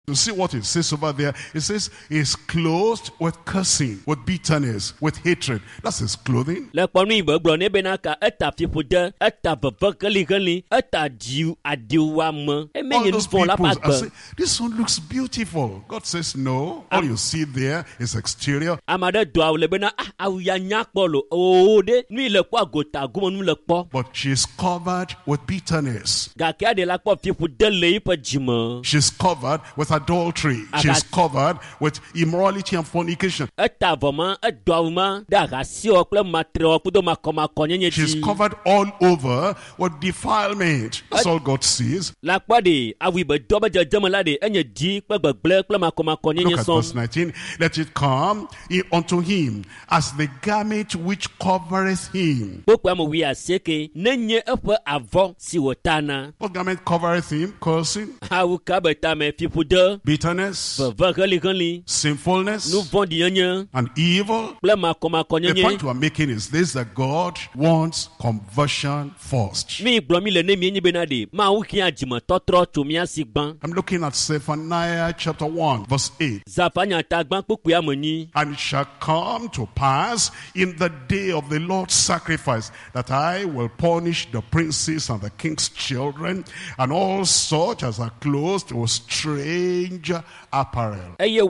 You see what it says over there? It says he's clothed with cursing, with bitterness, with hatred. That's his clothing. All those people say, this one looks beautiful. God says, no. All you see there is exterior. But she's covered with bitterness. She's covered with adultery. She's covered with immorality and fornication. She's covered all over with defilement. That's all God sees. Look at verse 19. Let it come unto him as the garment which covereth him. What garment covereth him? Cursing, bitterness, sinfulness, and evil. The point we're making is this, that God wants conversion first. I'm looking at Zephaniah chapter 1 verse 8. And it shall come to pass in the day of the Lord's sacrifice that I will punish the princes and the king's children and all such as are clothed with strange apparel. And the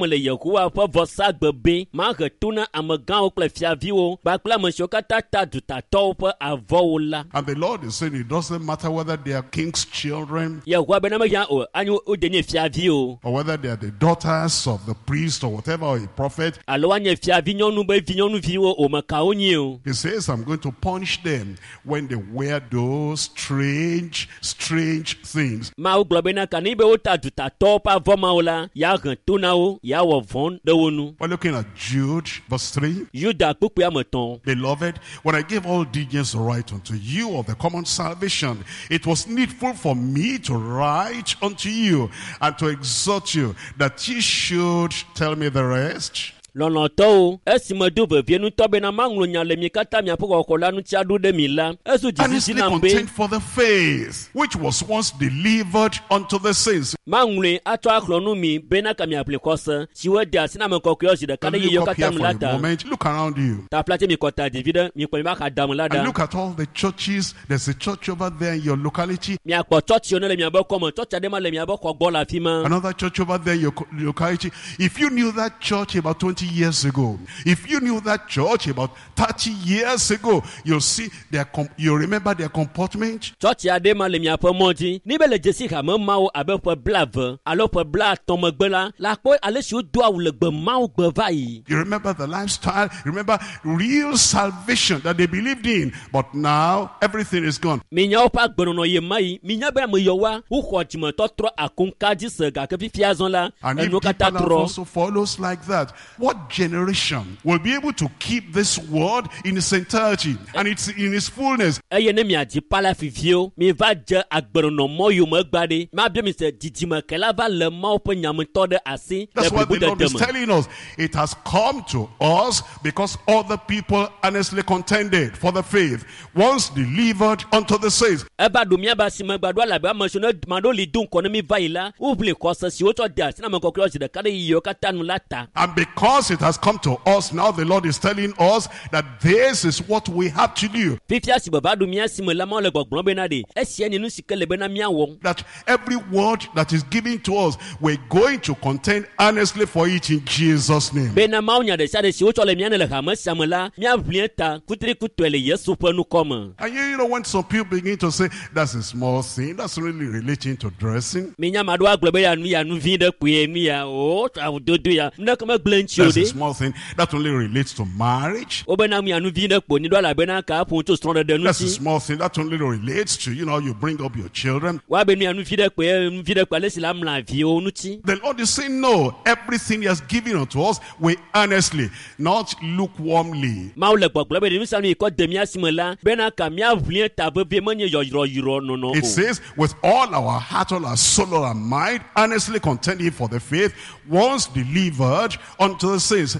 Lord is saying it doesn't matter whether they are king's children or whether they are the daughters of the priest or whatever, or a prophet. He says, I'm going to punish them when they wear those strange things. We're looking at Jude verse 3. Beloved, when I gave all diligence to write unto you of the common salvation, it was needful for me to write unto you and to exhort you that ye should tell me the rest. And it's content for the faith which was once delivered unto the saints. Look around you and look at all the churches. There's a church over there in your locality, another church over there in your locality. If you knew that church about 20 years ago, if you knew that church about 30 years ago, you'll see you remember their comportment. You remember the lifestyle. Remember real salvation that they believed in, but now everything is gone. And if people also follows like that, what generation will be able to keep this word in its entirety and it's in its fullness? That's what the Lord is telling us. It has come to us because other people honestly contended for the faith, once delivered unto the saints. And because it has come to us, now the Lord is telling us that this is what we have to do. That every word that is given to us, we're going to contend honestly for it in Jesus' name. And you know, when some people begin to say, that's a small thing, that's really relating to dressing. That's a small thing. That only relates to marriage. That's a small thing. That only relates to, you bring up your children. The Lord is saying, no, everything He has given unto us, we honestly, not lukewarmly. It says, with all our heart, all our soul, all our mind, honestly contending for the faith, once delivered unto the saints.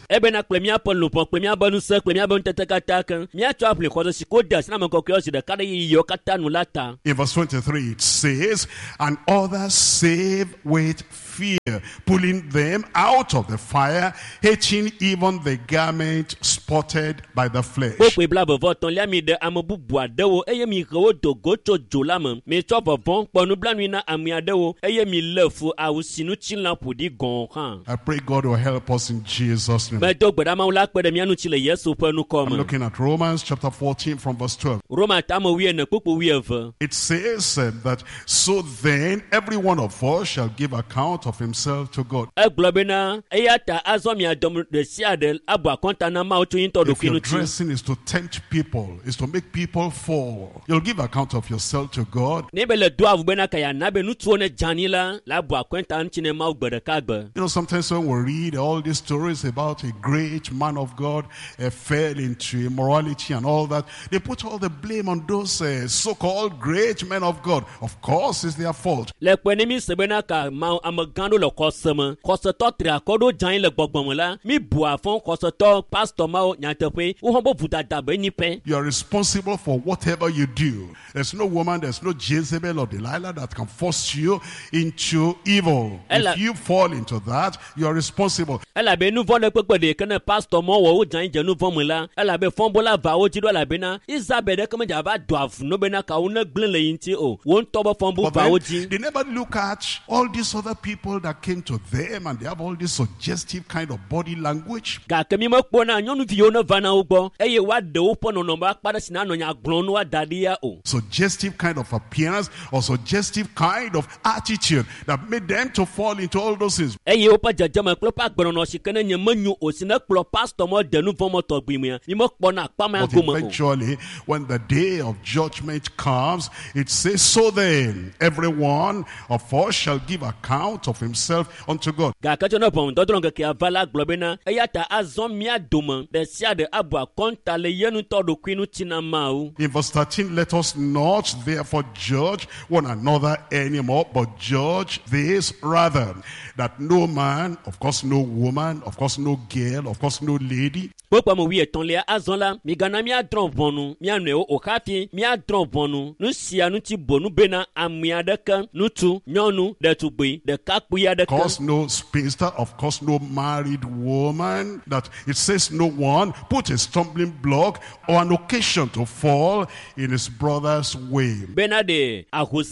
In verse 23 it says, and others save with fear. pulling them out of the fire, hating even the garment spotted by the flesh. I pray God will help us in Jesus' name. I'm looking at Romans chapter 14 from verse 12. It says that, so then every one of us shall give account of himself to God. If your dressing is to tempt people, is to make people fall, you'll give account of yourself to God. Sometimes when we read all these stories about a great man of God fell into immorality and all that, they put all the blame on those so-called great men of God. Of course, it's their fault. But the you are responsible for whatever you do. There's no woman, there's no Jezebel or Delilah that can force you into evil. If you fall into that, you are responsible. But they never look at all these other people that came to them and they have all this suggestive kind of body language. Suggestive kind of appearance or suggestive kind of attitude that made them to fall into all those things. But eventually, when the day of judgment comes, it says, so then, everyone of us shall give account of himself unto God. In verse 13, let us not therefore judge one another anymore, but judge this rather, that no man, of course no woman, of course no girl, of course no lady, but let cause no spinster, of course no married woman, that it says no one put a stumbling block or an occasion to fall in his brother's way. The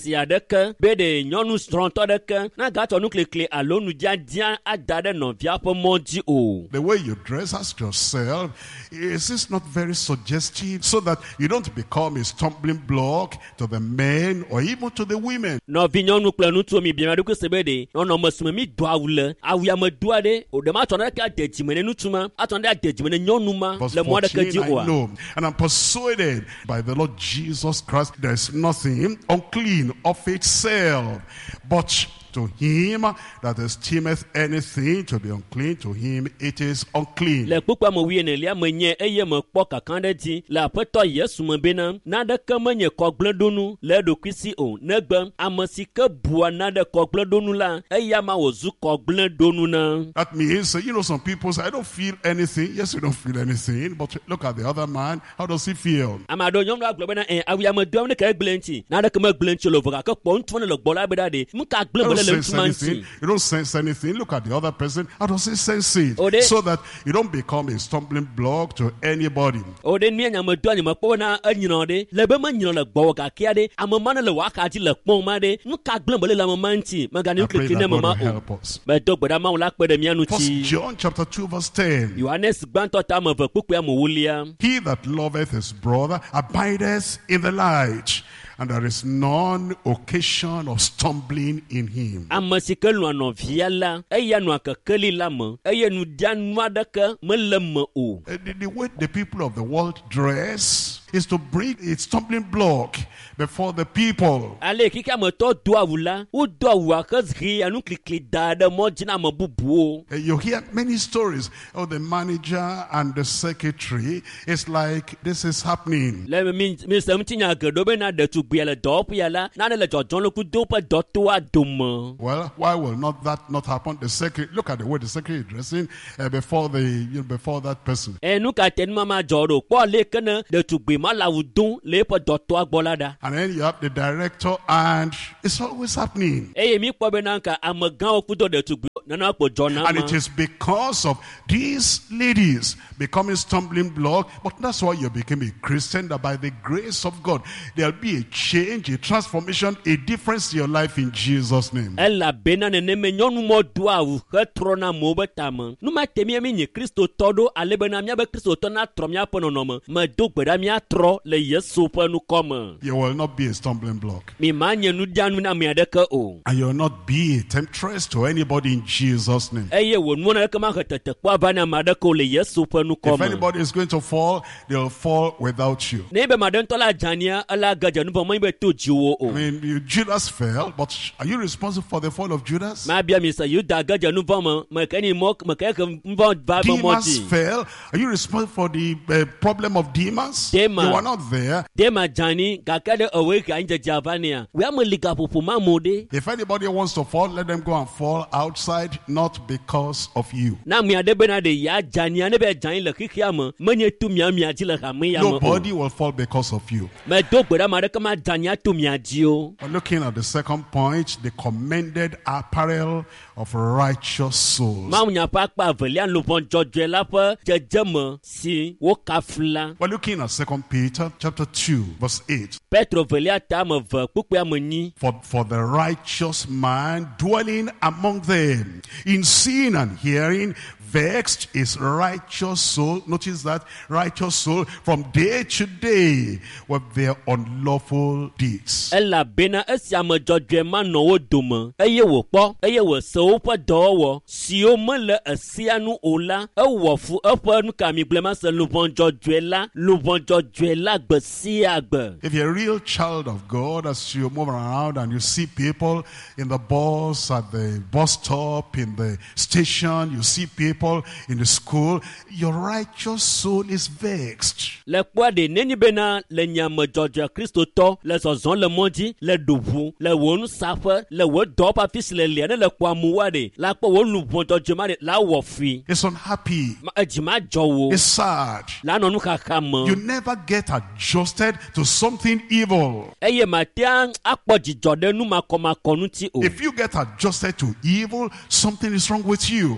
way you dress, ask yourself, is this not very suggestive so that you don't become a stumbling block to the men or even to the women? Verse 14, I know, and I'm persuaded by the Lord Jesus Christ, there is nothing unclean of itself, but to him that esteemeth anything to be unclean, to him it is unclean. That means, some people say, I don't feel anything. Yes, you don't feel anything, but look at the other man. How does he feel? You don't sense anything. Look at the other person. How does he sense it? So that you don't become a stumbling block to anybody. I pray that God will help us. 1 John chapter 2 verse 10. He that loveth his brother abideth in the light, and there is none occasion of stumbling in him. The way the people of the world dress is to bring a stumbling block before the people. You hear many stories of the manager and the secretary. It's like this is happening. Well, why will not that not happen? The secretary, look at the way the secretary is dressing before that person. And then you have the director, and it's always happening. And it is because of these ladies becoming stumbling block. But that's why you became a Christian, that by the grace of God, there'll be a change, a transformation, a difference in your life in Jesus' name. You will not be a stumbling block. And you will not be a temptress to anybody in Jesus' name. If anybody is going to fall, they'll fall without you. I mean, Judas fell, but are you responsible for the fall of Judas? Demas fell. Are you responsible for the problem of Demas? You were not there. If anybody wants to fall, let them go and fall outside, not because of you. Nobody will fall because of you. We're looking at the second point, the commended apparel of righteous souls. We're looking at 2 Peter chapter 2 verse 8. For the righteous man dwelling among them in seeing and hearing, vexed is righteous soul. Notice that righteous soul from day to day with their unlawful deeds. If you're a real child of God, as you move around and you see people in the bus, at the bus stop, in the station, you see people in the school, your righteous soul is vexed. If It's unhappy. It's sad. You never get adjusted to something evil. If you get adjusted to evil, something is wrong with you.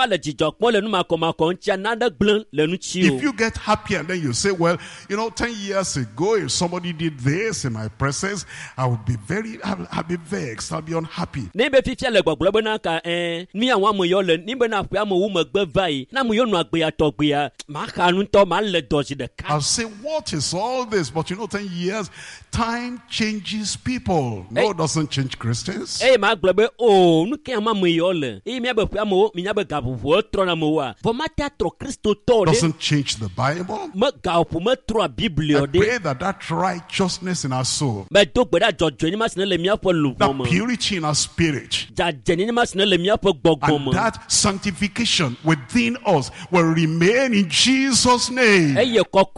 If you get happy and then you say, well, 10 years ago, if somebody did this in my presence, I would be I'll be vexed, I'll be unhappy. I'll say, what is all this? But 10 years, time changes people. No, it doesn't change Christians. Doesn't change the Bible. I pray that righteousness in our soul, that purity in our spirit, and that sanctification within us will remain in Jesus' name. I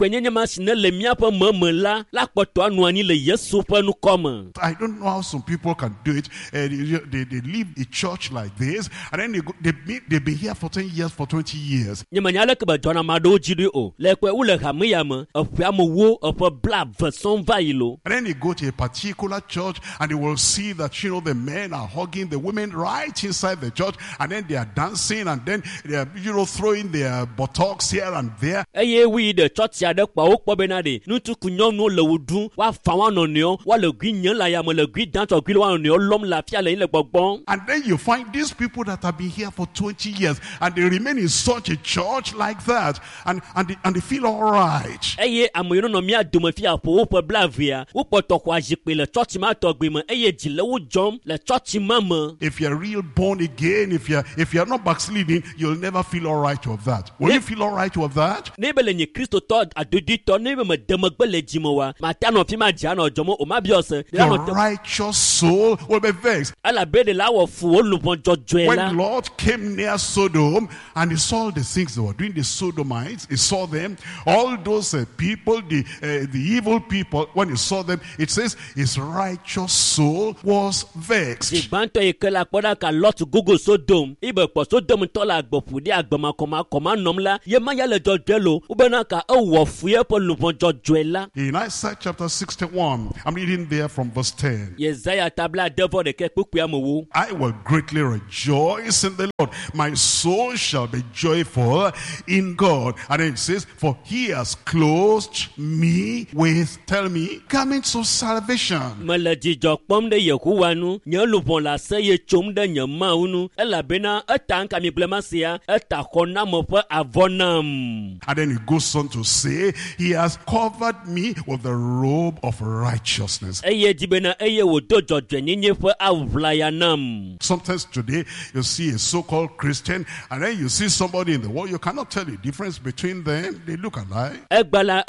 don't know how some people can do it. They leave a church like this, and then they've been here for 10 years, for 20 years. And then they go to a particular church and they will see that the men are hugging the women right inside the church, and then they are dancing, and then they are throwing their buttocks here and there. And then you find these people that have been here for 20 years and they remain in such a church like that, and they feel all right. If you're real born again, if you're not backsliding, you'll never feel all right with that. Will you feel all right with that? Your righteous soul will be vexed. When the Lord came near Sodom and he saw the things they were doing, the Sodomites, he saw them, all those people, the evil people, when he saw them, it says his righteous soul was vexed. In Isaiah chapter 61, I'm reading there from verse 10. I will greatly rejoice in the Lord. My soul shall be joyful in God. And then it says, for he has clothed me with, tell me, garments of salvation. And then it goes on to say, he has covered me with the robe of righteousness. Sometimes today, you see a so-called Christian, and then you see somebody in the world, you cannot tell the difference between them. They look alike. The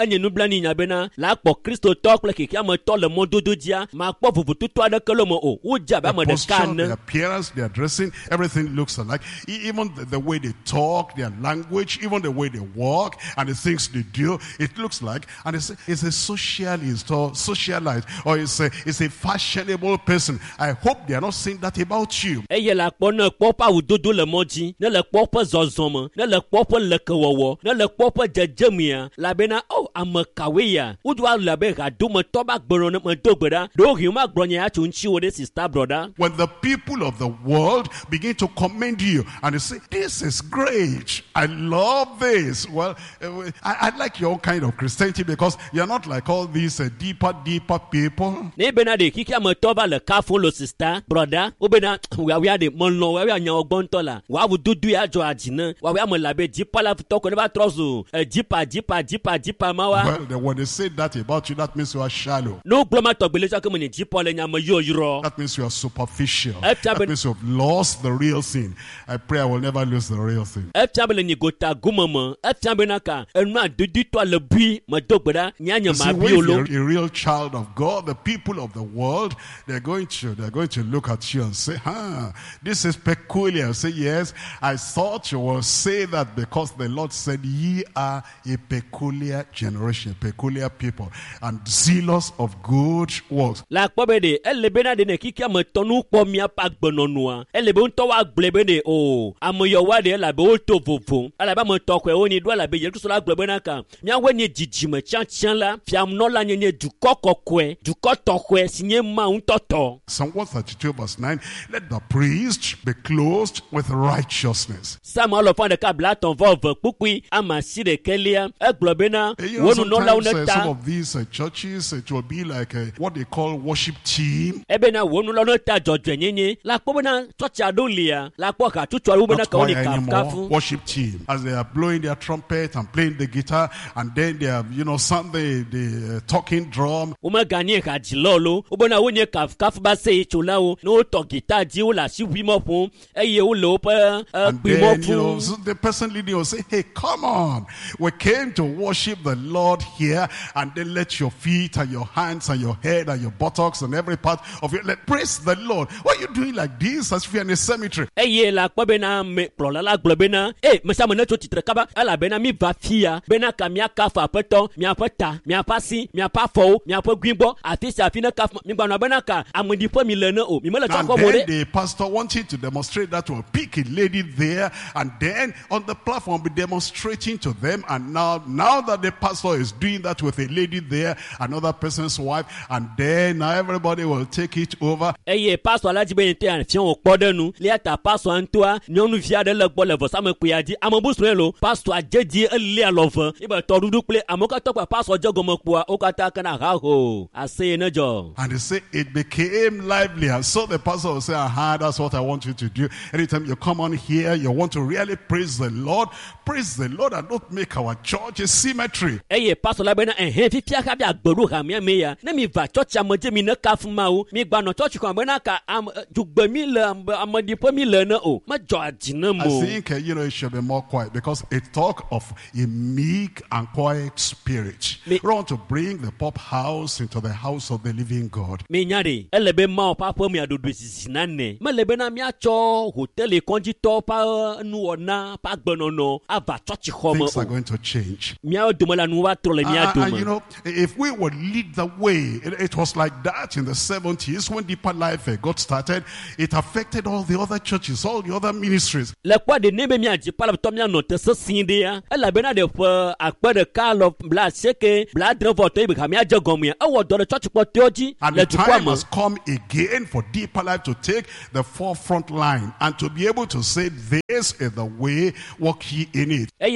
posture, their appearance, their dressing, everything looks alike. Even the way they talk, their language, even the way they walk, and the things they do, it looks like. And it's a socialist or socialite, or it's a fashionable person. I hope they are not saying that about you. When the people of the world begin to commend you and they say, this is great, I love this. Well, I like your kind of Christianity because you're not like all these deeper people. Well, when they say that about you, that means you are shallow. That means you are superficial. That means you have lost the real thing. I pray I will never lose the real thing. A real child of God, the people of the world, they're going to look at you and say, this is peculiar. Say, yes, I thought you will say that because the Lord said, ye are a peculiar generation, peculiar people, and zealous of good works. Psalm 132 verse 9, let the priest be clothed with righteousness. Sometimes some of these churches, it will be like what they call worship team. Not choir anymore, worship team. As they are blowing their trumpet and playing the guitar, and then they have, Sunday, the talking drum. The person leading will say, hey, come on, we came to worship the Lord here, and then let your feet and your hands and your head and your buttocks and every part of you, praise the Lord. Why are you doing like this as if you're in a cemetery? And then the pastor wanted to demonstrate that to pick a lady there, and then on the platform be demonstrating to them. And now that the pastor is doing that with a lady there, another person's wife, and then now everybody will take it over. And they say it became lively, and so the pastor will say, that's what I want you to do. Anytime you come on here, you want to really praise the Lord, and don't make our church a cemetery. And I think, it should be more quiet, because it talk of a meek and quiet spirit. We want to bring the pop house into the house of the living God. Things are going to change. If we would lead the way, it was like that in the 70s when Deeper Life got started. It affected all the other churches, all the other ministries. the time has come again for Deeper Life to take the forefront line and to be able to say, this is the way, walk ye in it. And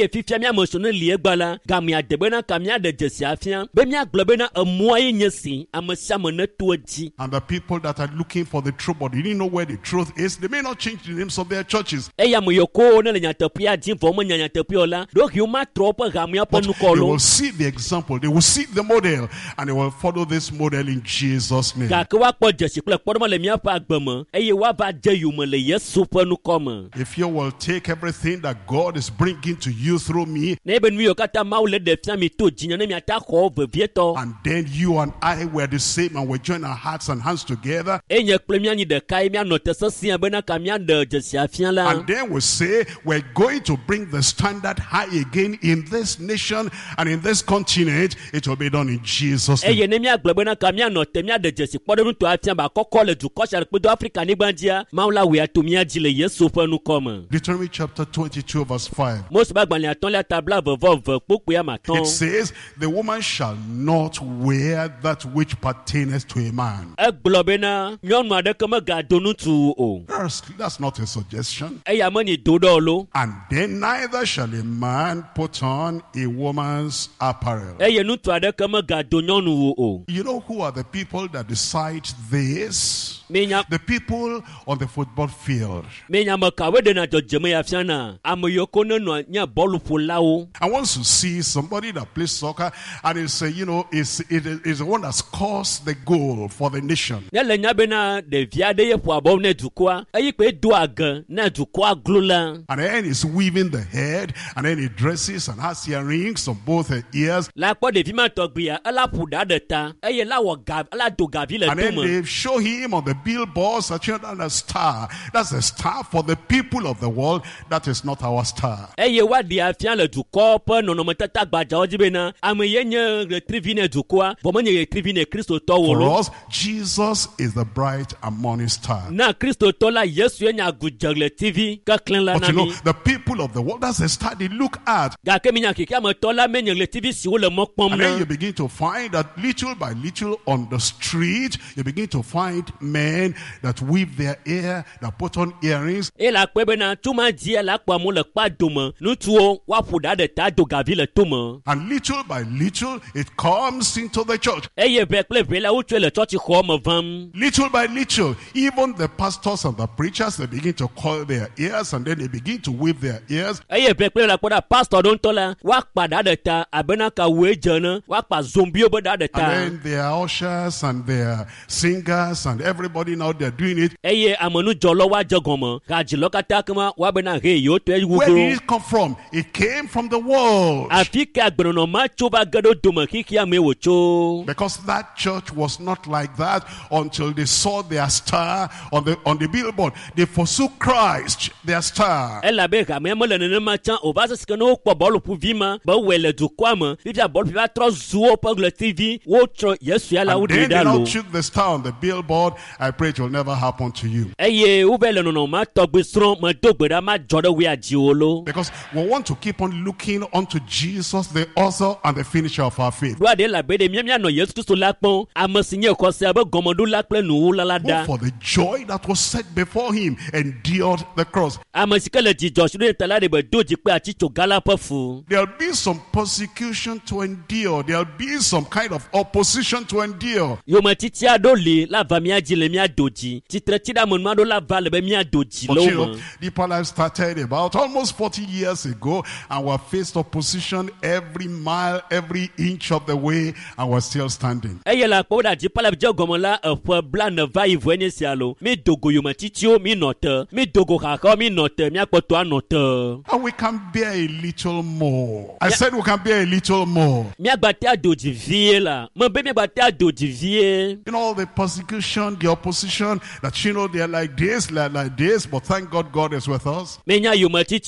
the people that are looking for the truth, but they didn't know where the truth is, they may not change the names of their churches. But they will see the example, they will see the model, and they will follow this model in Jesus' name. If you will take everything that God is bringing to you through me, and then you and I were the same, and we join our hearts and hands together, and then we say we're going to bring the standard high again in this nation and in this continent, it will be done in Jesus' name. Deuteronomy chapter 22 verse 5. It says, the woman shall not wear that which pertaineth to a man. That's not a suggestion. And then neither shall a man put on a woman's apparel. You know who are the people that decide this? The people on the football field. And once you see somebody that plays soccer and it's is the one that scores the goal for the nation. And then he's weaving the head, and then he dresses and has earrings on both her ears. And then they show him on the billboards that you're not a star. That's a star for the people of the world. That is not our star. For us, Jesus is the bright and morning star. But the people of the world, that's a star they look at. And then you begin to find that little by little on the street, you begin to find men that weave their hair, that put on earrings. And little by little, it comes into the church. Little by little, even the pastors and the preachers, they begin to coil their ears, and then they begin to weave their ears. And then their ushers and their singers and everybody now, they're doing it. Where did it come from? It came from the world. Because that church was not like that until they saw their star on the billboard. They forsook Christ, their star. And then they now took the star on the billboard. I pray it will never happen to you. Because we want to keep on looking unto Jesus, the author and the finisher of our faith. Who for the joy that was set before him endured the cross. There'll be some persecution to endure. There'll be some kind of opposition to endure. But Deeper Life started about almost 40 years ago, and we faced opposition every mile, every inch of the way, and we're still standing. And we can bear a little more. I said we can bear a little more. You know, all the persecution, the opposition, that they're like this, but thank God is with with us? Thank God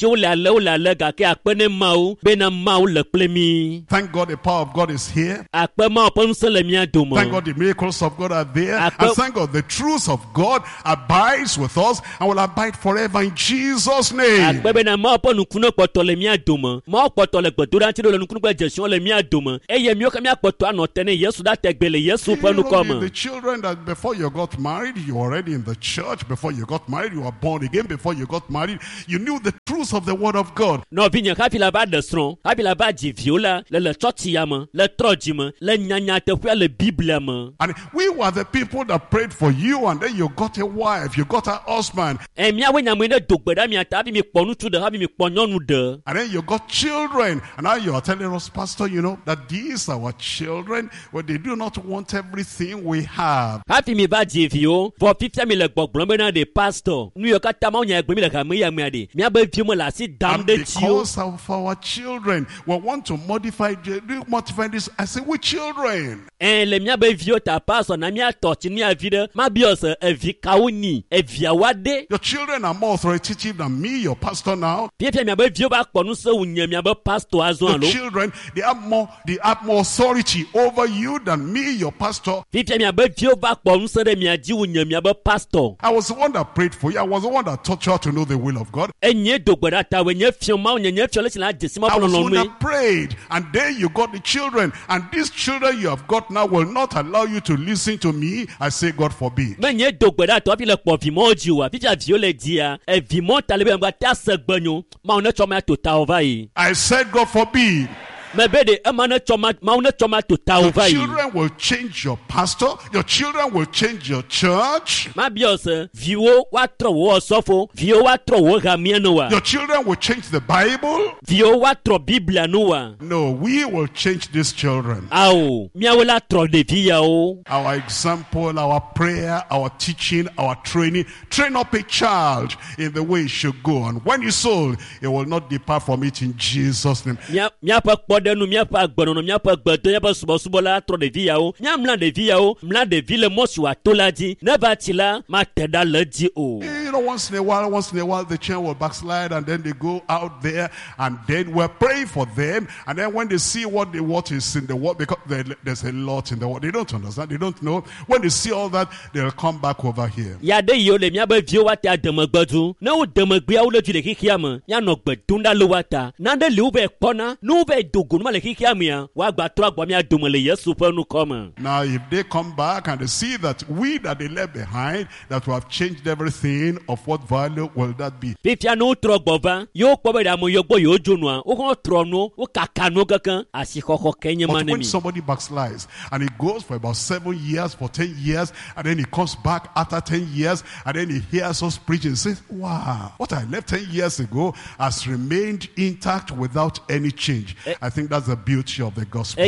the power of God is here. Thank God the miracles of God are there. And thank God the truth of God abides with us and will abide forever in Jesus' name. In the children that before you got married, you were already in the church. Before you got married, you were born again. Before you got married, you knew the truth of the word of God. And we were the people that prayed for you, and then you got a wife, you got a husband. And then you got children. And now you are telling us, Pastor, you know, that these are our children, but they do not want everything we have. And because of our children, we want to modify this. I say, we children. Your children are more authoritative than me, your pastor now. The children, they have more authority over you than me, your pastor. I was the one that prayed for you. I was the one that taught you how to know the will of God. I was the one that prayed, and then you got the children, and these children you have got now will not allow you to listen to me. I say, God forbid. I said, God forbid. Your children will change your pastor. Your children will change your church. Your children will change the Bible. No, we will change these children. Our example, our prayer, our teaching, our training. Train up a child in the way he should go, and when he's old, he will not depart from it in Jesus' name. Never You know, once in a while, the child will backslide, and then they go out there, and then we're praying for them, and then when they see what is in the world, because there's a lot in the world, they don't understand, they don't know. When they see all that, they'll come back over here. Now, if they come back and they see that they left behind, that we have changed everything, of what value will that be? But when somebody backslides and he goes for about 7 years, for 10 years, and then he comes back after 10 years, and then he hears us preaching, he says, wow, what I left 10 years ago has remained intact without any change. I think that's the beauty of the gospel.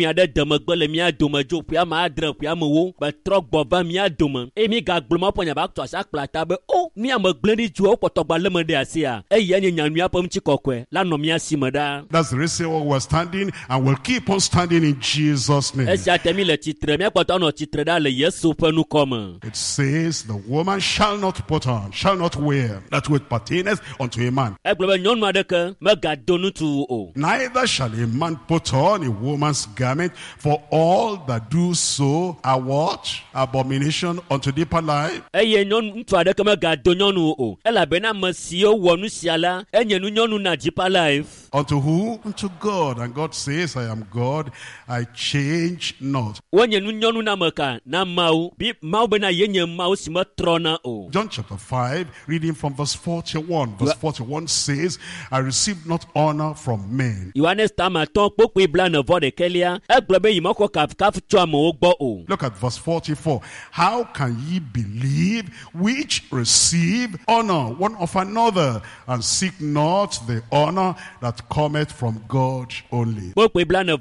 That's the reason why we're standing, and we'll keep on standing in Jesus' name. It says, the woman shall not wear that which pertaineth unto a man. Neither shall a man put on a woman's garment, for all that do so are what? Abomination unto deeper life. Unto who? Unto God. And God says, I am God, I change not. John chapter 5, reading from verse 41. Verse 41 says, I received not honor from men. Look at verse 44. How can ye believe which receive honor one of another, and seek not the honor that cometh from God only? Galatians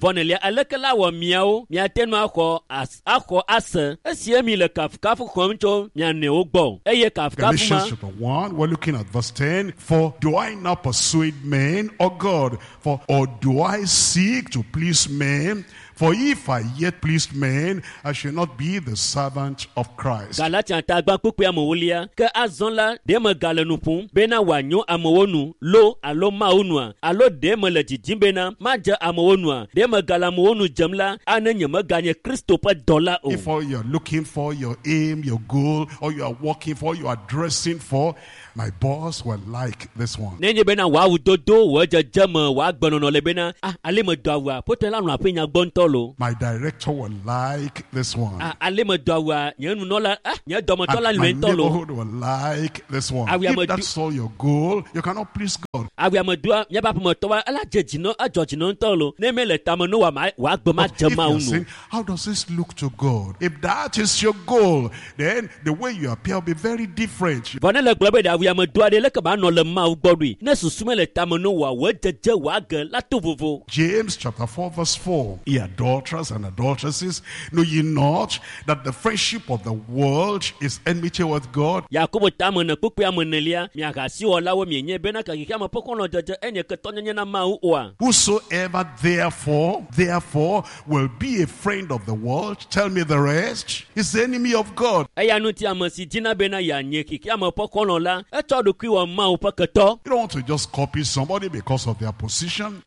chapter 1, we're looking at verse 10. For do I not persuade men or God? Or do I seek to please men? For if I yet pleased men, I shall not be the servant of Christ. Galatians tagba kukwe amowolia ke azonla deme galenupum bena wanyo amowonu lo alo maunwa alo deme le jijimbena maja amowonua deme galamowonu jamla ananyema ganye Kristo pa dola o. If all you're looking for, your aim, your goal, or you are working for, you are dressing for, my boss will like this one. Nenye bena wa udodo waja jama wa gbonono le bena alema dawa potela nu apenya gbontolo. My director will like this one. Alema dawa nyenu nola nya domotola my lwentolo. neighborhood will like this one. If that's all your goal, you cannot please God. Awi amadua nya papa motowa ala jejino ajojino ntolo nemele tamano wa gboma jama unu. How does this look to God? If that is your goal, then the way you appear will be very different. Vanele globe da awi amadua de leka ba no le ma ugbodui. Ne susumele tamano wa jeje wa ge la tovovo. James chapter 4 verse 4. Ye adulterers and adulteresses, know ye not that the friendship of the world is enmity with God? Yakobo tamana kukwe amonelia mi agasi ola wo mi enye bena ka kikama pokono jeje enye ketonye na ma uwa. Whosoever therefore will be a friend of the world, tell me the rest, is the enemy of God. Aya nuti amasi jina bena ya nye kikama pokono la eto kwi wa ma upaketo. You don't want to just copy somebody because of their position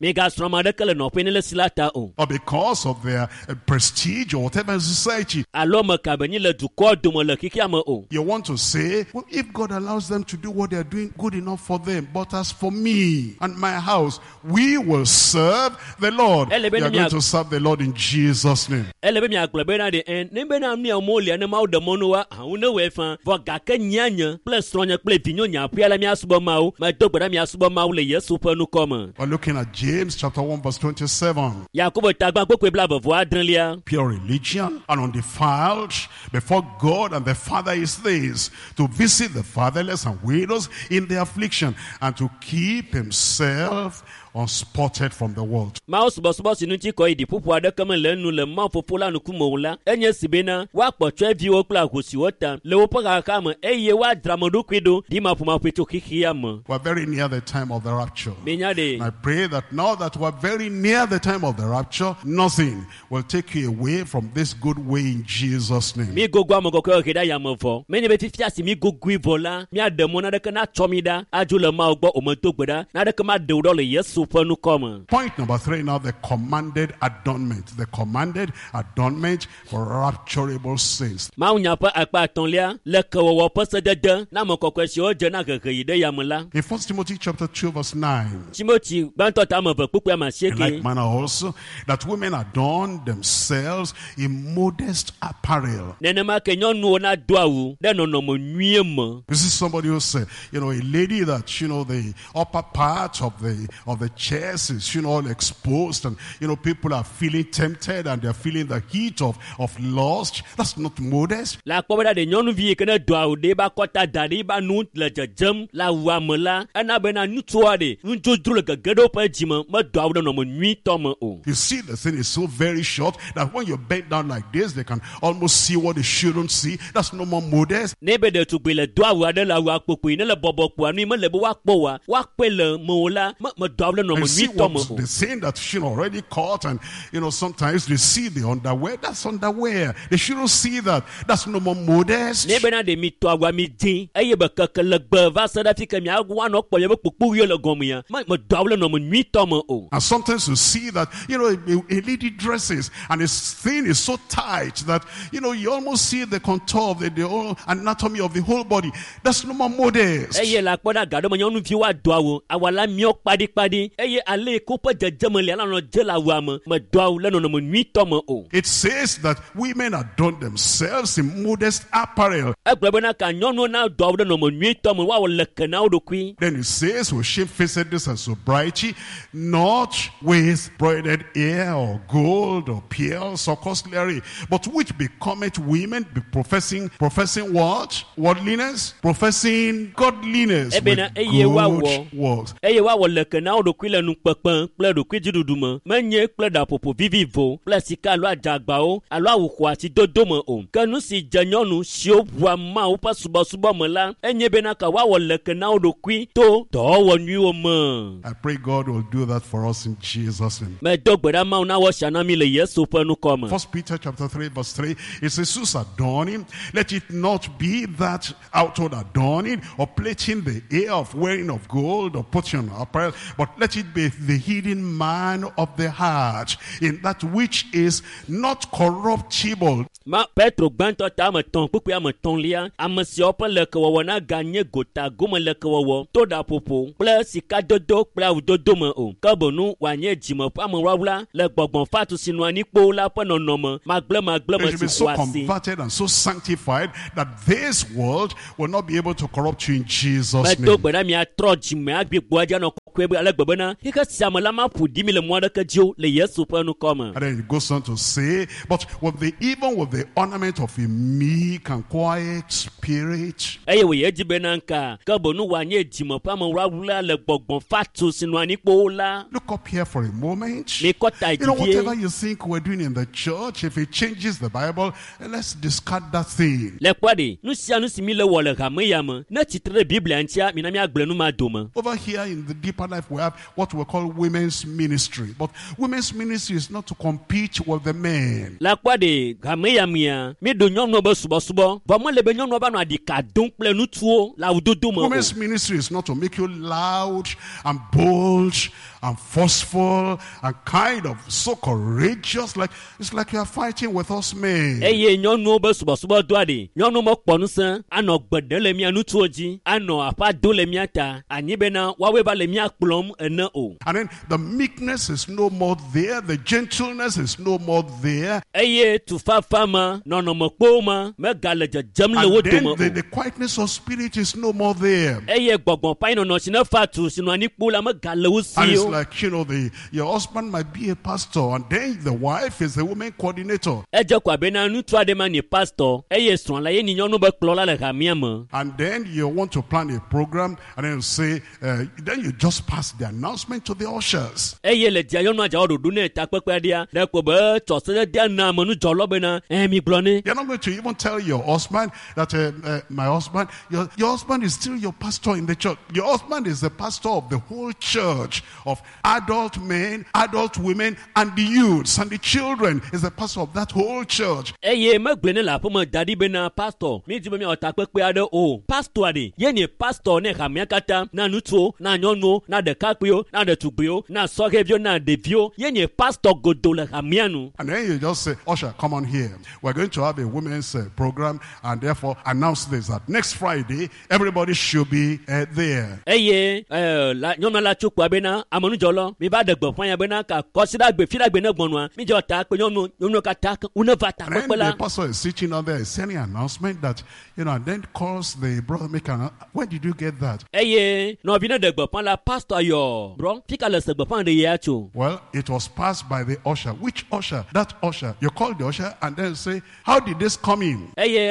or because of their prestige or whatever in society. You want to say, well, if God allows them to do what they are doing, good enough for them. But as for me and my house, we will serve the Lord. You are going to serve the Lord in Jesus' name. We're looking at James chapter 1 verse 27. Pure religion and undefiled before God and the Father is this, to visit the fatherless and widows in their affliction and to keep himself unspotted from the world. We're very near the time of the rapture. And I pray that now that we're very near the time of the rapture, nothing will take you away from this good way in Jesus' name. Point number 3 now, the commanded adornment. The commanded adornment for rapturable saints. In 1 Timothy chapter 2 verse 9. In like manner also, that women adorn themselves in modest apparel. You see somebody who said, a lady that, the upper part of the chest is, all exposed, and, people are feeling tempted and they're feeling the heat of lust. That's not modest. You see, the thing is so very short that when you bend down like this, they can almost see what they shouldn't see. That's no more modest. And see what the saying that already caught, and sometimes they see the underwear. That's underwear. They shouldn't see that. That's no more modest. And sometimes you see that a lady dresses and his thing is so tight that you almost see the contour of the whole anatomy of the whole body. That's no more modest. It says that women adorn themselves in modest apparel. Then it says with shamefacedness and sobriety, not with broidered hair or gold or pearls or costly, but which becometh women, be professing what? Worldliness? Professing godliness with good works. bena ka wa wole ke na odokui to do wo nyu mo. I pray God will do that for us in Jesus' name. Me dogbeda ma na wo shana mi le Yesu pe nu ko mo. 1 Peter chapter 3 verse 3, it says, "Whose adorning, let it not be that outward adorning, or plating the ear of wearing of gold, or putting on apparel, but let it be the hidden man of the heart, in that which is not corruptible." Ma Petro gbanto ta me ton pupu am ton lia am si open le ko na ganye gota gome le ko to da popo ple sika dodo ple dodo me o ka bonu wa nye jimo pa mo wawla le gbogbon fatu sinu ani po la pa nonomo magble They should be so converted and so sanctified that this world will not be able to corrupt you in Jesus' name. to gbeda mi atro jime agbe gboaja no kwebe ale gbebena hika siamala ma pudi mi le mo ka jo le Yesu pa nu koma. And then it goes on to say, but even with the ornament of a meek and quiet spirit. Eye we yeji benanka ka bonu wa nye jimo pa mo wawla le gbogbon fatu sinu ani po la. Look up here for a moment. You know, whatever you think we're doing in the church, if it changes the Bible, let's discard that thing. Over here in the Deeper Life, we have what we call women's ministry. But women's ministry is not to compete with the men. Women's ministry is not to make you loud and bold and forceful and kind of so courageous, like it's like you are fighting with us men. And then the meekness is no more there, the gentleness is no more there, and then the quietness of spirit is no more there. And it's like, you know, your husband might be a pastor, and then the wife is the women coordinator. And then you want to plan a program, and then you say, then you just pass the announcement to the ushers. You're not going to even tell your husband that, my husband, your husband is still your pastor in the church. Your husband is the pastor of the whole church, of adult men, adult women, and the youths and the children. Is the pastor of that whole church. And then you just say, usher, come on here. We're going to have a women's program, and therefore announce this, that next Friday everybody should be there. And then the pastor is sitting on there, is sending an announcement that, you know, and then calls the brother, make an, where did you get that? Well, it was passed by the usher. Which usher? That usher. You call the usher and then say, how did this come in?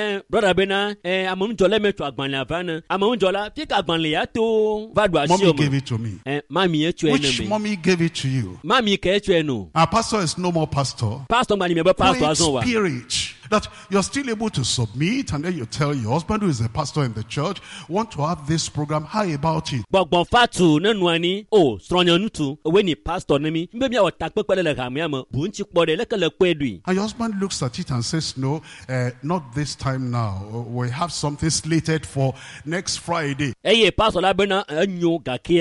Mommy gave it to me. Which mommy gave it to you? Our pastor is no more pastor. Quiet spirit. That you're still able to submit, and then you tell your husband, who is a pastor in the church, want to have this program, how about it? And your husband looks at it and says, no, not this time now. We have something slated for next Friday. And then you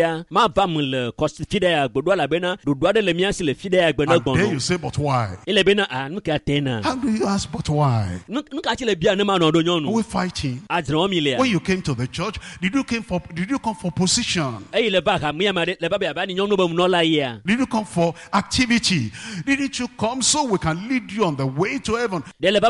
say, but why? How do you ask, but why? Are we fighting? When you came to the church, did you come for position? Did you come for activity? Didn't you come so we can lead you on the way to heaven?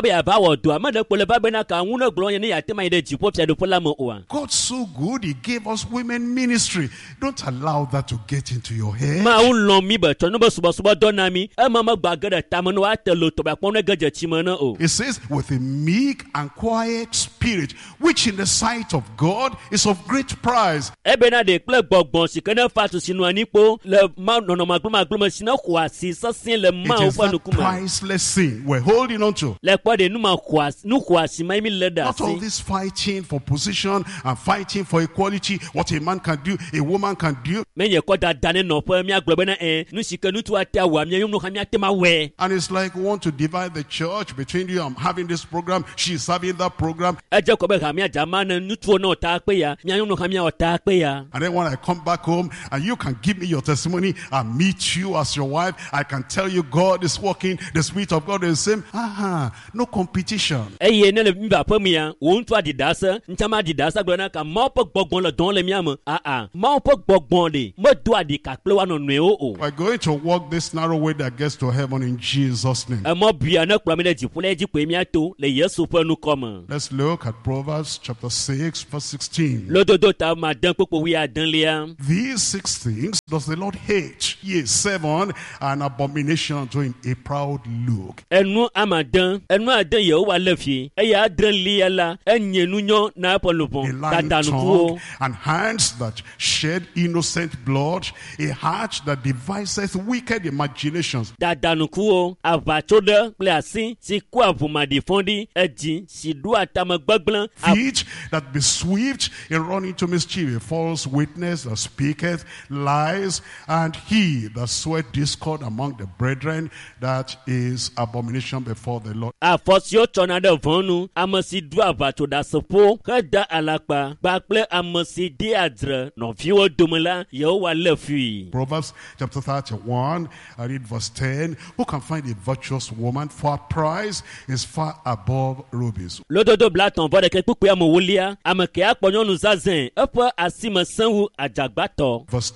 God's so good, He gave us women ministry. Don't allow that to get into your head. It says, with a meek and quiet spirit, which in the sight of God is of great price. Ebena de kple gbɔgbɔn si ke ne fa tu si nua nikpo le ma nɔnɔmagblomagblo si ne xɔ asi sesẽ le ma It is ƒe that nukume. priceless sin we're holding on to. Le kpɔ de nu xɔ asi ma mi le ɖe Not all asi. this fighting for position and fighting for equality, what a man can do, a woman can do. Menye kɔ dada ne nɔƒe miagblɔ bena nu si ke nutu ate awɔ mia nyɔnu hã miate ma wɔe. And it's like we want to divide the church between you. I'm having this program, she's having that program. Edze kɔ be ha miadza ma ne nutuwo ne ɔta akpe ya mia nyɔnu hã mia ɔta akpe ya. And then when I come back home and you can give me your testimony and meet you as your wife, I can tell you God is working, the Spirit of God is the same. No competition. Eye ne le mi ba ƒe mi ya wo ŋutu adidase ntama adidase gblɔ na ka Mawu ƒe gbɔgbɔ le dɔm le mia me. Mawu ƒe gbɔgbɔ de medo adika kple wa nɔnɔewo o. We're going to walk this narrow way that gets to heaven in Jesus' name. Emɔ bia ne kplɔ mi ɖe dziƒo le edzi koe miato le Yesu ƒe nukɔme. Let's look at Proverbs chapter 6 verse 16. Lododo ta ma den kpokpo wi adelia. These 6 things does the Lord hate. Yea, 7, an abomination unto him, a proud look. Enu ade Yehowa le fie eye adre lia la enye nunyɔ na eƒe A lobɔ lying dadanukuwo. tongue and hands that shed innocent blood, a heart that deviseth wicked imaginations. Dadanukuwo aʋatsoɖe kple asi si kua ʋumaɖi fɔɖi edzi si ɖoa tame gbegblẽ. Feet that be swift in running to mischief, a false witness that speaketh lies, and he that soweth discord among the brethren, that is abomination before the Lord. Afɔ siwo tsɔna ɖe vɔnu ame si ɖoa aʋatsoɖaseƒo heda alakpa kpakple ame si de adzre nɔviwo dome la Yehowa le fui. Proverbs chapter 31, I read verse 10. Who can find a virtuous woman? For her price is far above rubies. Lododo blatɔn vɔ ɖeke kpukpui ame wolia ame ke akpɔ nyɔnu zazɛ eƒe asime sẽwu adzagbatɔ. Verse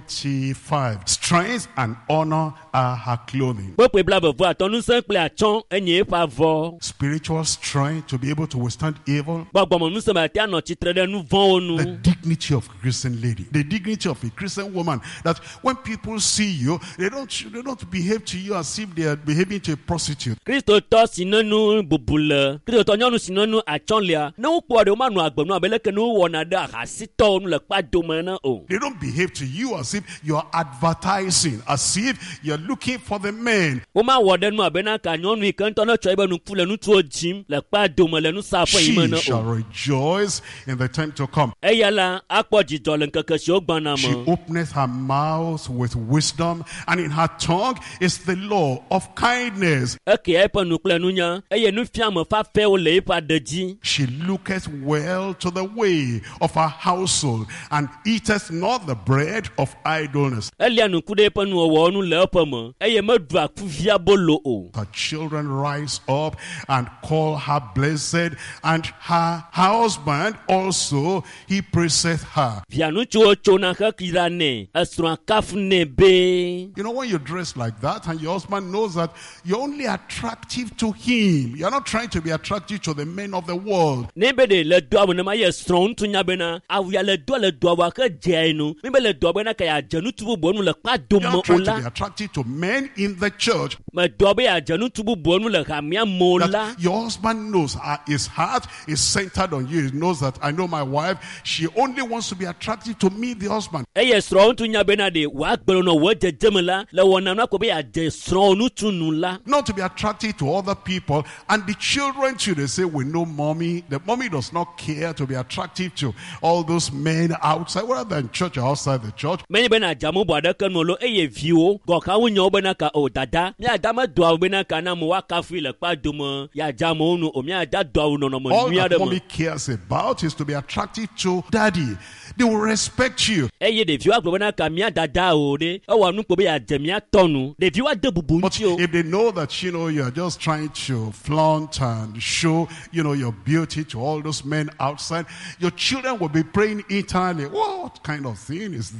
25. Strength and honor are her clothing. Kpekpe blaeve atɔ nusẽ kple atsɔ enye eƒe avɔ. Spiritual strength to be able to withstand evil. Gbɔgbɔme nusẽ me ate anɔ tsitre ɖe nu vɔ̃wo nu. The dignity of a Christian lady, the dignity of a Christian woman, that when people see you, they don't behave to you as if they are behaving to a prostitute. Kristotɔ si ne nu bubu le kristotɔ nyɔnu si ne nu atsɔlia ne wokpɔ ɖe womanɔ agbenu abe leke ne wowɔna ɖe ahasitɔwo nu le kpadome ne o. They don't behave to you as if you're advertising, as if you're looking for the men. Womawɔ ɖe nu abe na ka nyɔnu yi ke ŋutɔ ne tsɔ ebe nuku le nutuwo dzim le kpadome le nusaƒe yi me She ne shall o. rejoice in the time to come. Eya la akpɔ dzidzɔ le ŋkeke siwo gbɔna She me. openeth her mouth with wisdom, and in her tongue is the law of kindness. Eke eƒe nu kple nunya eye nufiame fafɛwo le eƒe aɖe dzi. She looketh well to the way of her household, and eateth not the bread of idleness. Elia nuku ɖe eƒe nuwɔwɔwo nu le eƒe me eye meɖua kufia bolo o. Her children rise up and call her blessed, and her husband also, he praiseth her. Via ŋutsuwo tsona hekira nɛ esrɔ̃a kafu nɛ be. You know, when you dress like that and your husband knows that you're only attractive to him, you're not trying to be attractive to the men of the world. Ne be de le doa me ne ma ye srɔ̃ ŋutu nya bena awu ya le doa le doa wa ke dzeae nu. Mi be le doa bena ka ya dze nutu bubuwo nu le kpa You're dome not o trying to la. be attractive to men in the church. Me doa be ya dze nutu bubuwo nu le hamia mo la. That your husband knows his heart is centered on you. He knows that I know my wife, she only wants to be attractive to me, the husband. Eye srɔ̃ ŋutu nya bena de wa gbɛrɛ nɔ wo dzedzeme la le wɔna nu akɔ be ya dze srɔ̃ ŋutu nu la. Not to be attractive to other people. And the children too, they say, we know mommy. The mommy does not care to be attractive to all those men outside, whether they're in church or outside the church. Menye bena jamu bɔ aɖeke nu lo eye viwo gɔkawo nya wo bena ka o dada miada me doa bena ka na mo wa kafi le kpa dome ya jamu nu o miada doa nɔnɔme All nyui that aɖe mommy me. cares about is to be attractive to daddy. They will respect you. Eye ɖeviwo agblɔ bena ka mia dada o ɖe ewɔ nu kpo be ya dze mia tɔnu ɖeviwo ade bubu But ŋuti o. if they know that, you're just trying to flaunt and show, your beauty to all those men outside, your children will be praying internally, what kind of thing is this that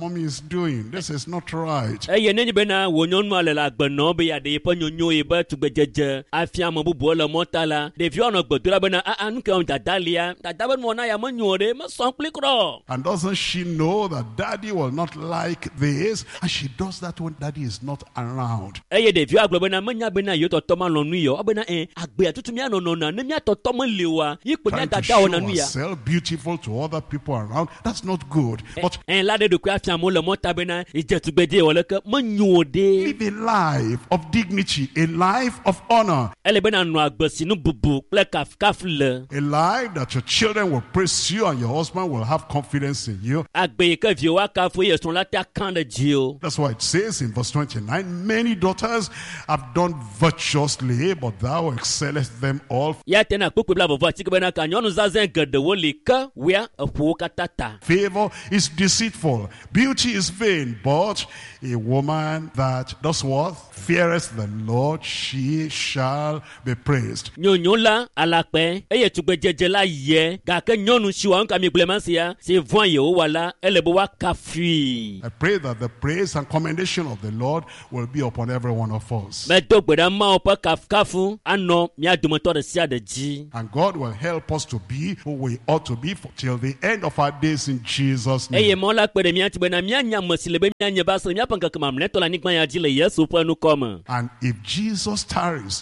mommy is doing. This is not right. Eye ne bena wo nyɔnu ale la gbeno be ya de pe nyonyo e be tugbejeje afia mo bubu le mota la de vi ono gbedo la bena anu ke on dadalia dada be mo na ya mo nyore mo son kli kro. And doesn't she know that daddy will not like this? And she does that when daddy is not around. Eye de vi agbo bena manya bena yo toto ma lonu yo bena agbe atutu mi anono na ne mi atoto mo lewa ipo mi dada ona nu ya. Herself beautiful to other people around. That's not good. But la de ku afia mo le mota bena ijetugbeje wo le ke mo nyode. Live a life of dignity, a life of honor. Ele bena no agbesi nu bubu ple kaf le. A life that your children will praise you and your husband will have confidence in you. Agbe ke vi wa kafu ye son la ta kan de jio. That's why it says in verse 29, many daughters have done virtuously, but thou excellest them all. Ya tena kukwe bla bovo atike bena ka nyonu zazen gede wo le ka wea apu katata. Favor is deceitful, beauty is vain, but a woman that does what? Feareth the Lord, she shall be praised. Nyonyo la alakpe eye tugbejeje la ye ga ke nyonu shiwa nka mi blemansia se voin ye wala elebo wa kafi. I pray that the praise and commendation of the Lord will be upon every one of us. Me dogbeda ma opa kafu ano mi adumoto de sia de ji. And God will help us to be who we ought to be till the end of our days in Jesus' name. Eye mo la kpe de mi ati bena mi anya masile be mi anya basre mi apanka kama mneto la nikma ya ji le Yesu po nu koma. And if Jesus tarries,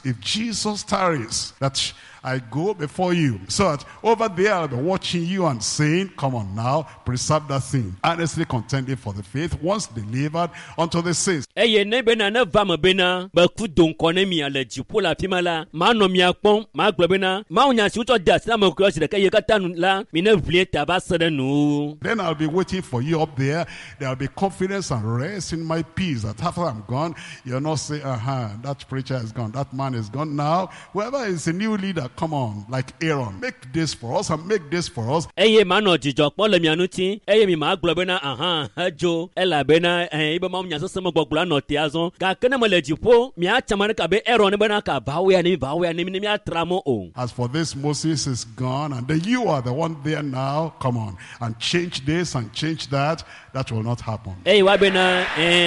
that I go before you, so that over there I'll be watching you and saying, come on now, preserve that thing. Earnestly contending for the faith once delivered unto the saints. Eye ne bena ne vama bena ba ku don kone mi ale jipo la fimala ma no mi akpon ma glo bena ma onya si uto das na mo cross de kaye katanu la mi ne vlie tabasere nu. Then I'll be waiting for you up there. There'll be confidence and rest in my peace that after I'm gone, you'll not say, that preacher is gone, that man is gone. Now, whoever is a new leader, come on, like Aaron, make this for us and make this for us. Eye mano jijo pon le mianuti, eye mi ma glo bena jo ela bena ibe ma onya so mo gbogbo na ti azon ga kene mo le jipo mi a chamane ka be Aaron bena ka bawe ya ni mi atramo o. As for this, Moses is gone and then you are the one there now. Come on and change this and change that. That will not happen. Eye wa bena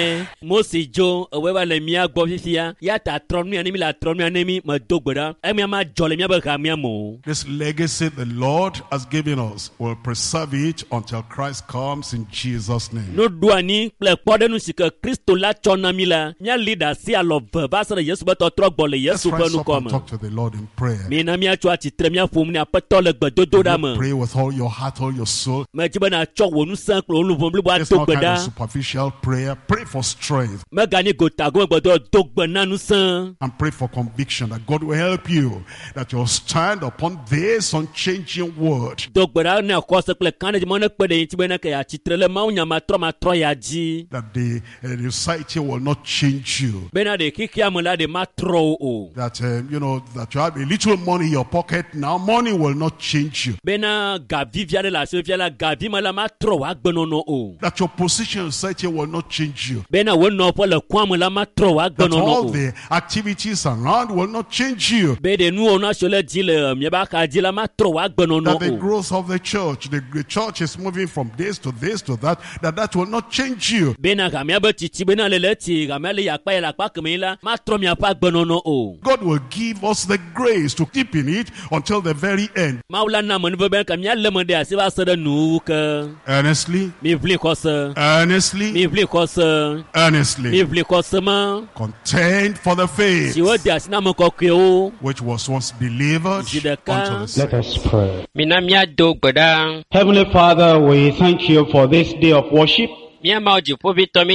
Moses jo we wa le mi agbo fifia ya ta tron mi animi la tron mi animi ma dogbeda e mi ma jole mi ba ka mi mo. This legacy the Lord has given us, will preserve it until Christ comes in Jesus' name. No duani ple pode nu sika Kristo la chona mi la nya leader si alove ba sa Yesu ba to trok bole Yesu pa nu kom. Talk to the Lord in prayer. Mi na mi a chwa ti tre mi afom ni apeto le gbedodo da mo. Pray with all your heart, all your soul. Me ti ba na chok wo nu san klo lu bom lu ba dogbeda. Kind of superficial prayer. Pray for strength. Me gani go tago gbedo dogbena nu san. And pray for conviction that God will help you, that you'll stand upon this unchanging word. Dogbeda na ko se ple kan de mo na pe de ti be na ka ya ti tre le ma unya ma tro ya ji. That the society will not change you. Bena de kiki amula de ma tro o. That that you have a little money in your pocket now, money will not change you. Bena gavi via de la sofia la gavi mala ma tro wa gbenono o. That your position in society will not change you. Bena wo no po le kwam la ma tro wa gbenono o. That all the activities around will not change you. Be de nu ona sole di le mi ba ka di la ma tro wa gbenono o. That the growth of the church, the church is moving from this to this to that will not change you. Bena ga mi ba titi bena le ti ga me le ya pa la pa kemi la ma tro mi pa gbenono o. God will give us the grace to keep in it until the very end. Maula na mo be ka mi le mo de ase ba se de nu ka. Earnestly. Mi vle ko se. Earnestly. Mi vle ko se. Earnestly. Mi vle ko se ma. Contend for the faith. Si wo de ase na mo ko ke o. Which was once delivered unto the saints. Let us pray. Minamia do gbeda. Heavenly Father, we thank you for this day of worship. We thank you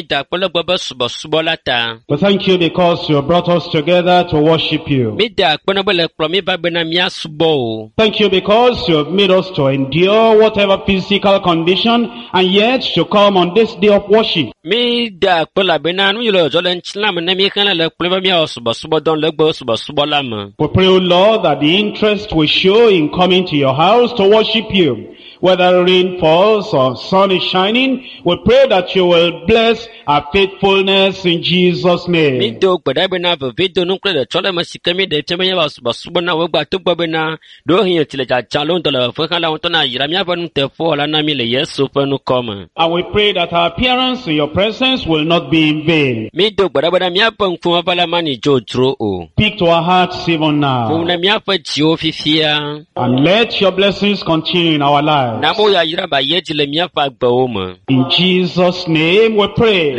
because you brought us together to worship you. Thank you because you have made us to endure whatever physical condition and yet to come on this day of worship. We pray, O Lord, that the interest we show in coming to your house to worship you whether rain falls or sun is shining. We pray that you will bless our faithfulness in Jesus' name. And we pray that our appearance in your presence will not be in vain. Speak to our hearts even now. And let your blessings continue in our lives. In Jesus' name we pray.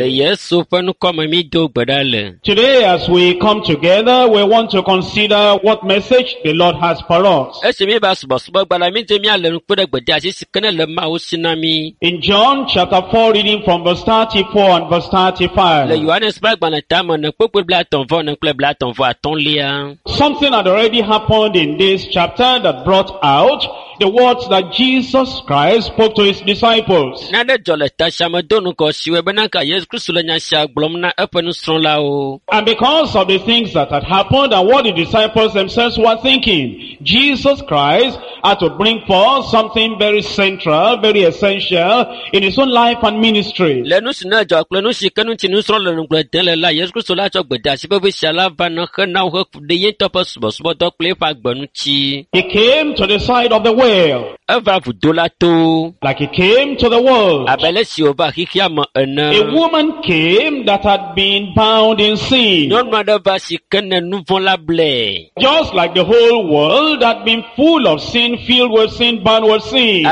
Today as we come together, we want to consider what message the Lord has for us. In John chapter 4, reading from verse 34 and verse 35. Something had already happened in this chapter that brought out the words that Jesus Christ spoke to his disciples. And because of the things that had happened and what the disciples themselves were thinking, Jesus Christ had to bring forth something very central, very essential in his own life and ministry. He came to the side of the well, like he came to the world. A woman came that had been bound in sin, just like the whole world had been full of sin, filled with sin, bound with sin.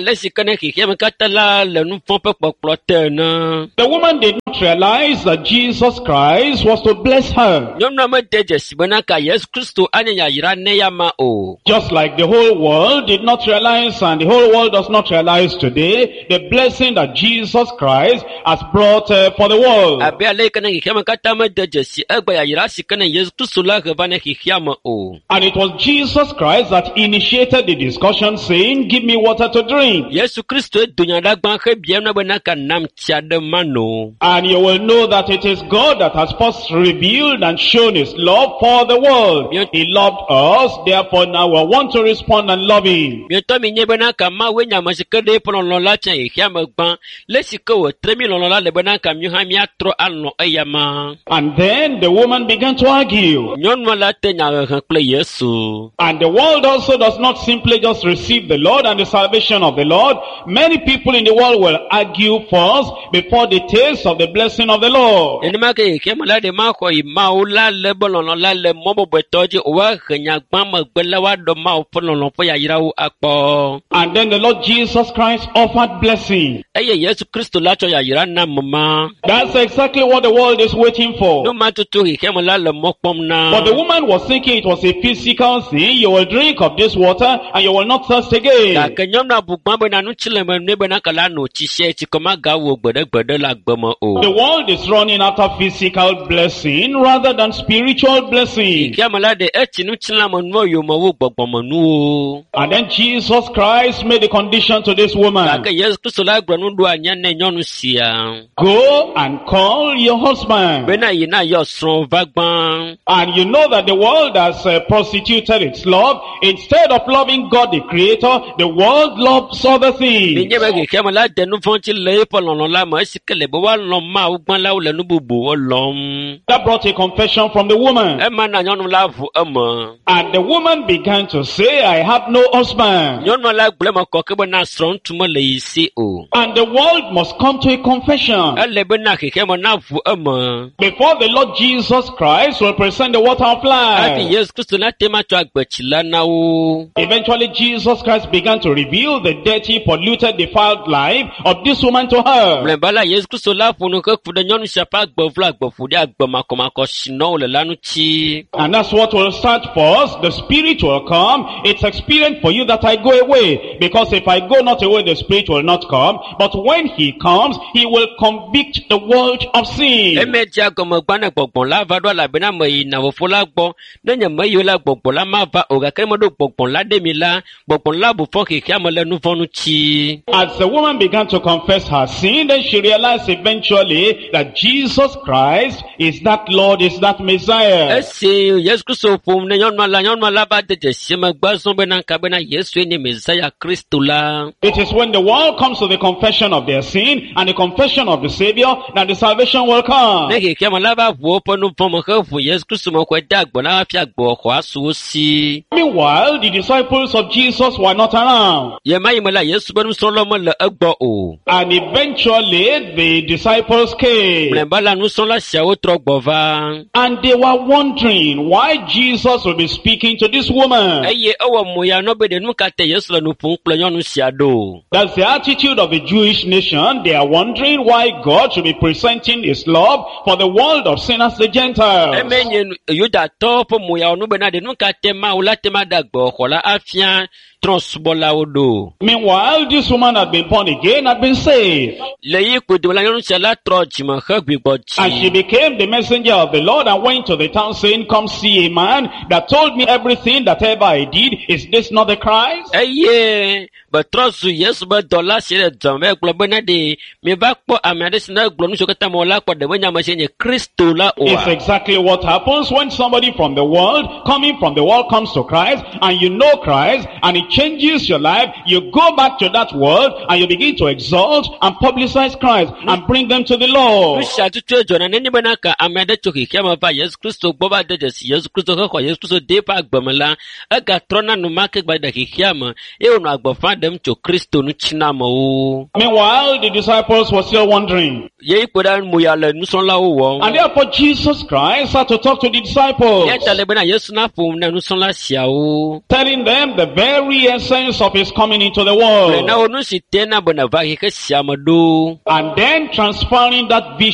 The woman did not realize that Jesus Christ was to bless her, just like the whole world did not realize, and the whole world does not realize today, the blessing that Jesus Christ has brought for the world. And it was Jesus Christ that initiated the discussion, saying, "Give me water to drink." And you will know that it is God that has first revealed and shown his love for the world. He loved us, therefore now we want to respond and love him. And then the woman began to argue. And the world also does not simply just receive the Lord and the salvation of the Lord. Many people in the world will argue first before the taste of the blessing of the Lord. And then the Lord Jesus Christ offered blessing. That's exactly what the world is waiting for. But the woman was thinking it was a physical thing. You will drink of this water and you will not thirst again. The world is running after physical blessing rather than spiritual blessing. And then Jesus Christ made a condition to this woman. Go and call your husband. And you know that the world has prostituted its love. Instead of loving God the Creator, the world loves other things. That brought a confession from the woman. And the woman began to say, "I have no husband." And the world must come to a confession before the Lord Jesus Christ will present the water of life. Eventually Jesus Christ began to reveal the dirty, polluted, defiled life of this woman to her. And that's what will start first. The Spirit will come. It's expedient for you that I go away, because if I go not away, the Spirit will not come. But when he comes, he will convict the world of sin. As the woman began to confess her sin, then she realized eventually that Jesus Christ is that Lord, is that Messiah. Messiah Christ la. It is when the world comes to the confession of their sin and the confession of the Savior that the salvation will come. Neke kama lava vuopo no pomo khafu Yesu Kristo mo kweda gbo na afia gbo kwa so si. Meanwhile, the disciples of Jesus were not around. Ye mai mala Yesu banu solo mo le agbo o. And eventually the disciples came. Mbala nu solo sia o trogbo va. And they were wondering why Jesus would be speaking to this woman. Eye owo mo ya no be de nu kate Yesu la nu pun plenyo nu sia do. That's the attitude of the Jewish nation. They are wondering why God should be presenting his love for the world of sinners, the Gentiles. Emenye yuda top mo ya no be na de nu kate ma ulate ma dagbo kola afia transbola odo. Meanwhile, this woman had been born again, had been saved. Leyi ko de la yonu sia la troji ma khagbi gbochi. And she became the messenger of the Lord and went to the town saying, come see a man that told me everything that ever I did. Is this not the Christ? Eye but trosu Yesu ba dola sire jambe globe na de me ba po amade sina glonu sokata mo la ko de wanya ma senye Kristo la o. It's exactly what happens when somebody from the world, coming from the world, comes to Christ, and you know Christ, and it changes your life. You go back to that world, and you begin to exalt and publicize Christ, and bring them to the Lord. Usha tutu jona neni bana ka amade choki kama ba Yesu Kristo boba de Yesu Kristo ko Yesu Kristo de pa agbamala aga trona no market by the kiyama e onu agbofa dem to Kristo nu china mo. Meanwhile, the disciples were still wondering. Ye ipoda mu ya le nu son la wo. And therefore Jesus Christ had to talk to the disciples, Ye tale bana Yesu na fo na nu son la sia o. telling them the very essence of his coming into the world, Na onu si tena bana va ke sia do. and then transferring that vision